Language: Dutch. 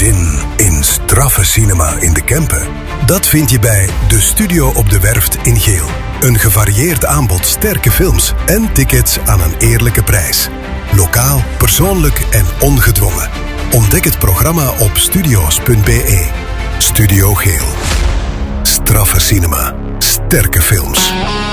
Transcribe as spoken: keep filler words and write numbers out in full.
Zin in straffe cinema in de Kempen? Dat vind je bij De Studio op de Werft in Geel. Een gevarieerd aanbod sterke films en tickets aan een eerlijke prijs. Lokaal, persoonlijk en ongedwongen. Ontdek het programma op studio's punt b e. Studio Geel. Straffe cinema. Sterke films.